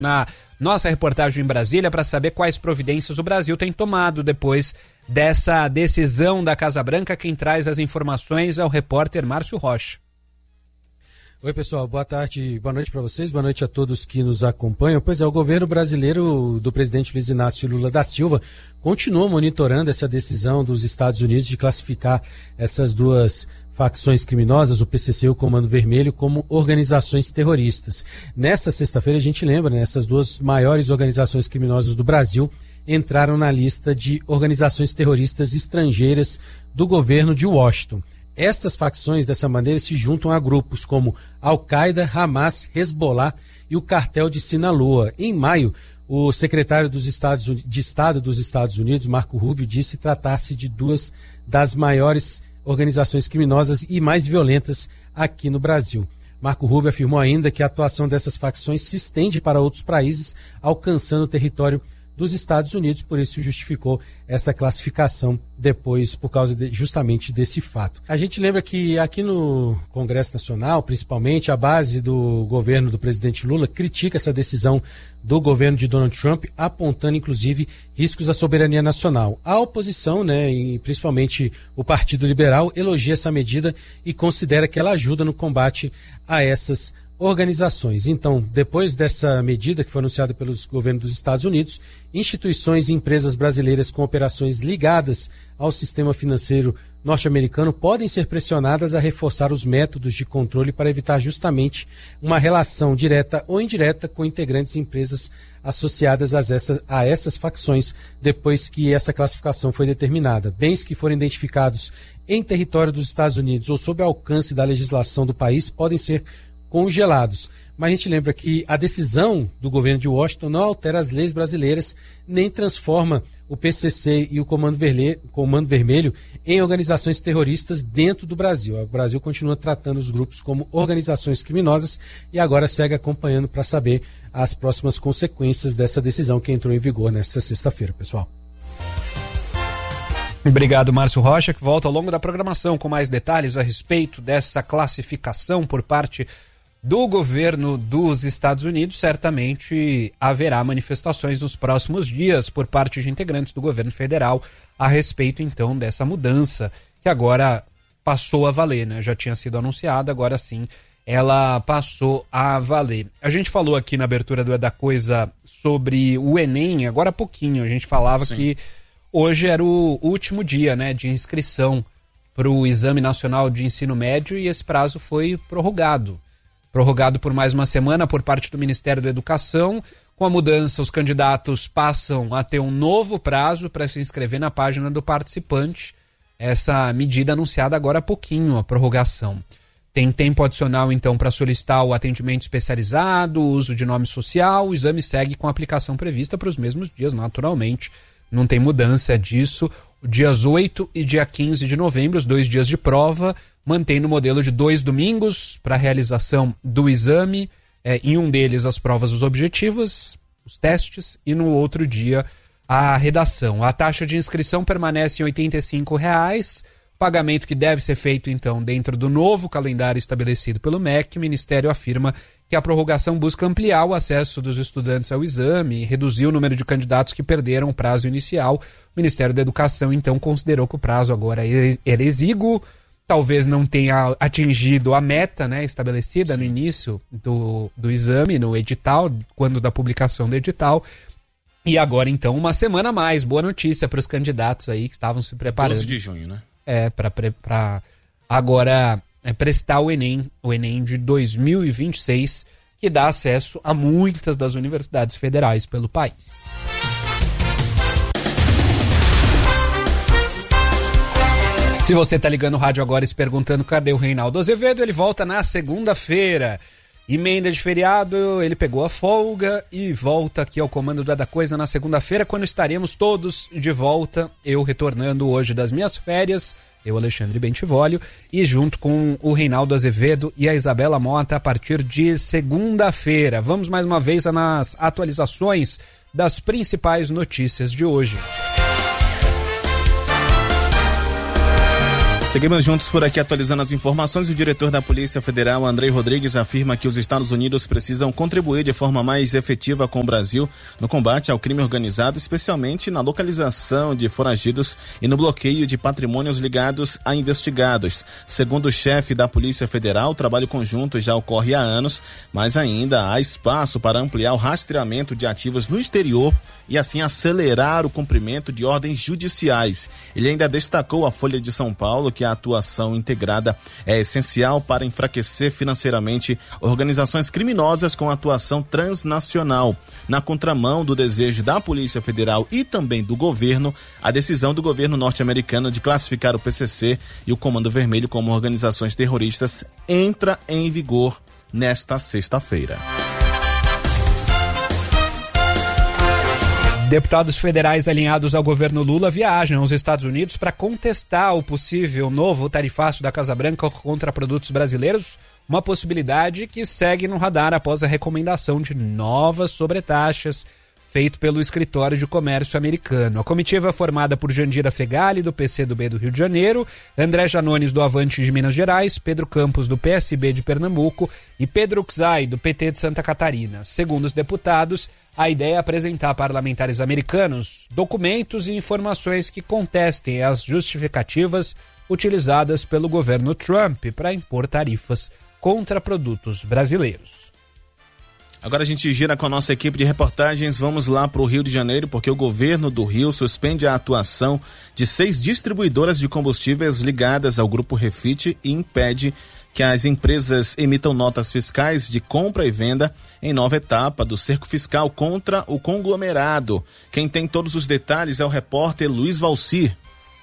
na nossa reportagem em Brasília para saber quais providências o Brasil tem tomado depois dessa decisão da Casa Branca. Quem traz as informações é o repórter Márcio Rocha. Oi, pessoal, boa tarde, boa noite para vocês, boa noite a todos que nos acompanham. Pois é, o governo brasileiro do presidente Luiz Inácio Lula da Silva continuou monitorando essa decisão dos Estados Unidos de classificar essas duas facções criminosas, o PCC e o Comando Vermelho, como organizações terroristas. Nesta sexta-feira, a gente lembra, né, essas duas maiores organizações criminosas do Brasil entraram na lista de organizações terroristas estrangeiras do governo de Washington. Estas facções, dessa maneira, se juntam a grupos como Al-Qaeda, Hamas, Hezbollah e o Cartel de Sinaloa. Em maio, o secretário de Estado dos Estados Unidos, Marco Rubio, disse tratar-se de duas das maiores organizações criminosas e mais violentas aqui no Brasil. Marco Rubio afirmou ainda que a atuação dessas facções se estende para outros países, alcançando o território dos Estados Unidos, por isso justificou essa classificação depois, por causa justamente desse fato. A gente lembra que aqui no Congresso Nacional, principalmente, a base do governo do presidente Lula critica essa decisão do governo de Donald Trump, apontando inclusive riscos à soberania nacional. A oposição, né, e principalmente o Partido Liberal, elogia essa medida e considera que ela ajuda no combate a essas organizações. Então, depois dessa medida que foi anunciada pelos governos dos Estados Unidos, instituições e empresas brasileiras com operações ligadas ao sistema financeiro norte-americano podem ser pressionadas a reforçar os métodos de controle para evitar justamente uma relação direta ou indireta com integrantes de empresas associadas a essas facções, depois que essa classificação foi determinada. Bens que forem identificados em território dos Estados Unidos ou sob alcance da legislação do país podem ser congelados. Mas a gente lembra que a decisão do governo de Washington não altera as leis brasileiras, nem transforma o PCC e o Comando Vermelho em organizações terroristas dentro do Brasil. O Brasil continua tratando os grupos como organizações criminosas e agora segue acompanhando para saber as próximas consequências dessa decisão que entrou em vigor nesta sexta-feira, pessoal. Obrigado, Márcio Rocha, que volta ao longo da programação com mais detalhes a respeito dessa classificação por parte do governo dos Estados Unidos. Certamente haverá manifestações nos próximos dias por parte de integrantes do governo federal a respeito, então, dessa mudança que agora passou a valer, né? Já tinha sido anunciada, agora sim ela passou a valer. A gente falou aqui na abertura do É da Coisa sobre o Enem, agora há pouquinho a gente falava que hoje era o último dia, né, de inscrição para o Exame Nacional de Ensino Médio e esse prazo foi prorrogado por mais uma semana por parte do Ministério da Educação. Com a mudança, os candidatos passam a ter um novo prazo para se inscrever na página do participante. Essa medida anunciada agora há pouquinho, a prorrogação. Tem tempo adicional, então, para solicitar o atendimento especializado, o uso de nome social. O exame segue com a aplicação prevista para os mesmos dias, naturalmente. Não tem mudança disso. Dias 8 e dia 15 de novembro, os 2 dias de prova, mantendo o modelo de 2 domingos para a realização do exame. Em um deles, as provas, os objetivos, os testes, e no outro dia, a redação. A taxa de inscrição permanece em R$ 85,00, pagamento que deve ser feito, então, dentro do novo calendário estabelecido pelo MEC. O Ministério afirma que a prorrogação busca ampliar o acesso dos estudantes ao exame e reduzir o número de candidatos que perderam o prazo inicial. O Ministério da Educação, então, considerou que o prazo agora era exíguo, talvez não tenha atingido a meta, né, estabelecida no início do exame, no edital, quando da publicação do edital. E agora, então, uma semana a mais. Boa notícia para os candidatos aí que estavam se preparando. 12 de junho, né? Para agora prestar o Enem de 2026, que dá acesso a muitas das universidades federais pelo país. Se você está ligando o rádio agora e se perguntando cadê o Reinaldo Azevedo, ele volta na segunda-feira. Emenda de feriado, ele pegou a folga e volta aqui ao comando da Coisa na segunda-feira, quando estaremos todos de volta. Eu retornando hoje das minhas férias, eu, Alexandre Bentivolio, e junto com o Reinaldo Azevedo e a Isabela Mota a partir de segunda-feira. Vamos mais uma vez nas atualizações das principais notícias de hoje. Seguimos juntos por aqui atualizando as informações. O diretor da Polícia Federal, Andrei Rodrigues, afirma que os Estados Unidos precisam contribuir de forma mais efetiva com o Brasil no combate ao crime organizado, especialmente na localização de foragidos e no bloqueio de patrimônios ligados a investigados. Segundo o chefe da Polícia Federal, o trabalho conjunto já ocorre há anos, mas ainda há espaço para ampliar o rastreamento de ativos no exterior e assim acelerar o cumprimento de ordens judiciais. Ele ainda destacou à Folha de São Paulo que a atuação integrada é essencial para enfraquecer financeiramente organizações criminosas com atuação transnacional. Na contramão do desejo da Polícia Federal e também do governo, a decisão do governo norte-americano de classificar o PCC e o Comando Vermelho como organizações terroristas entra em vigor nesta sexta-feira. Deputados federais alinhados ao governo Lula viajam aos Estados Unidos para contestar o possível novo tarifácio da Casa Branca contra produtos brasileiros, uma possibilidade que segue no radar após a recomendação de novas sobretaxas feito pelo Escritório de Comércio americano. A comitiva é formada por Jandira Fegali, do PCdoB do Rio de Janeiro, André Janones, do Avante de Minas Gerais, Pedro Campos, do PSB de Pernambuco e Pedro Czai, do PT de Santa Catarina. Segundo os deputados, a ideia é apresentar a parlamentares americanos documentos e informações que contestem as justificativas utilizadas pelo governo Trump para impor tarifas contra produtos brasileiros. Agora a gente gira com a nossa equipe de reportagens, vamos lá para o Rio de Janeiro, porque o governo do Rio suspende a atuação de 6 distribuidoras de combustíveis ligadas ao Grupo Refit e impede que as empresas emitam notas fiscais de compra e venda em nova etapa do cerco fiscal contra o conglomerado. Quem tem todos os detalhes é o repórter Luiz Valcir.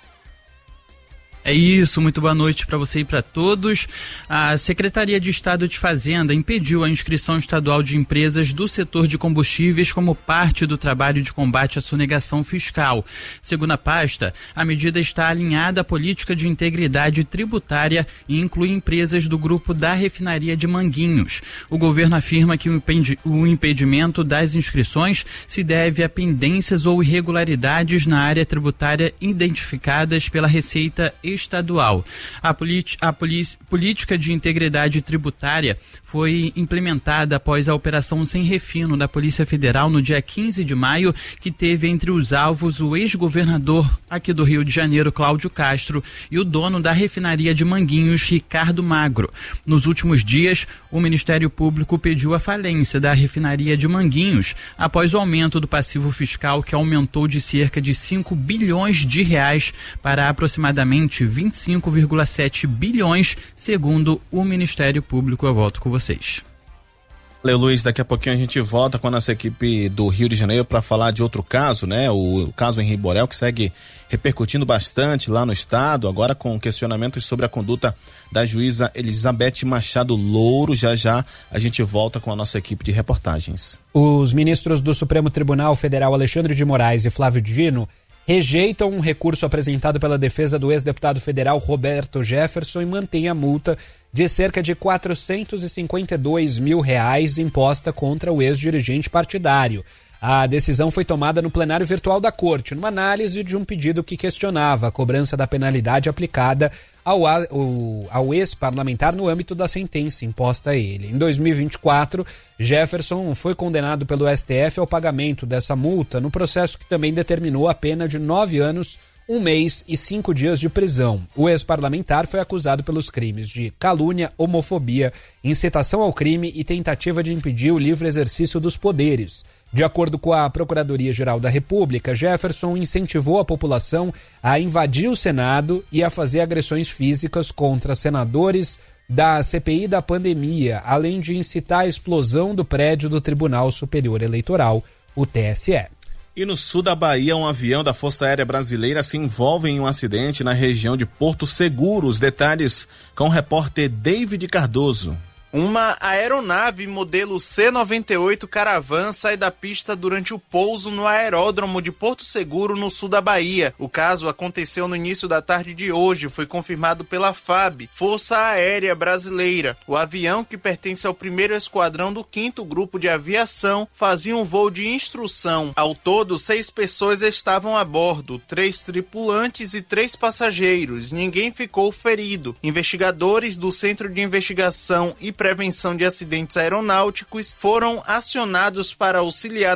É isso, muito boa noite para você e para todos. A Secretaria de Estado de Fazenda impediu a inscrição estadual de empresas do setor de combustíveis como parte do trabalho de combate à sonegação fiscal. Segundo a pasta, a medida está alinhada à política de integridade tributária e inclui empresas do grupo da refinaria de Manguinhos. O governo afirma que o impedimento das inscrições se deve a pendências ou irregularidades na área tributária identificadas pela Receita Estadual. A política de integridade tributária foi implementada após a Operação Sem Refino da Polícia Federal no dia 15 de maio, que teve entre os alvos o ex-governador aqui do Rio de Janeiro, Cláudio Castro, e o dono da refinaria de Manguinhos, Ricardo Magro. Nos últimos dias, o Ministério Público pediu a falência da refinaria de Manguinhos após o aumento do passivo fiscal, que aumentou de cerca de 5 bilhões de reais para aproximadamente 25,7 bilhões, segundo o Ministério Público. Eu volto com vocês. Valeu, Luiz. Daqui a pouquinho a gente volta com a nossa equipe do Rio de Janeiro para falar de outro caso, né? O caso Henri Borel, que segue repercutindo bastante lá no estado, agora com questionamentos sobre a conduta da juíza Elizabeth Machado Louro. Já já a gente volta com a nossa equipe de reportagens. Os ministros do Supremo Tribunal Federal, Alexandre de Moraes e Flávio Dino, rejeitam um recurso apresentado pela defesa do ex-deputado federal Roberto Jefferson e mantém a multa de cerca de R$452 mil imposta contra o ex-dirigente partidário. A decisão foi tomada no plenário virtual da Corte, numa análise de um pedido que questionava a cobrança da penalidade aplicada ao ex-parlamentar no âmbito da sentença imposta a ele. Em 2024, Jefferson foi condenado pelo STF ao pagamento dessa multa, no processo que também determinou a pena de 9 anos, 1 mês e 5 dias de prisão. O ex-parlamentar foi acusado pelos crimes de calúnia, homofobia, incitação ao crime e tentativa de impedir o livre exercício dos poderes. De acordo com a Procuradoria-Geral da República, Jefferson incentivou a população a invadir o Senado e a fazer agressões físicas contra senadores da CPI da pandemia, além de incitar a explosão do prédio do Tribunal Superior Eleitoral, o TSE. E no sul da Bahia, um avião da Força Aérea Brasileira se envolve em um acidente na região de Porto Seguro. Os detalhes com o repórter David Cardoso. Uma aeronave modelo C-98 Caravan sai da pista durante o pouso no aeródromo de Porto Seguro, no sul da Bahia. O caso aconteceu no início da tarde de hoje, foi confirmado pela FAB, Força Aérea Brasileira. O avião, que pertence ao 1º Esquadrão do 5º Grupo de Aviação, fazia um voo de instrução. Ao todo, 6 pessoas estavam a bordo, 3 tripulantes e 3 passageiros. Ninguém ficou ferido. Investigadores do Centro de Investigação e Prevenção de Acidentes Aeronáuticos foram acionados para auxiliar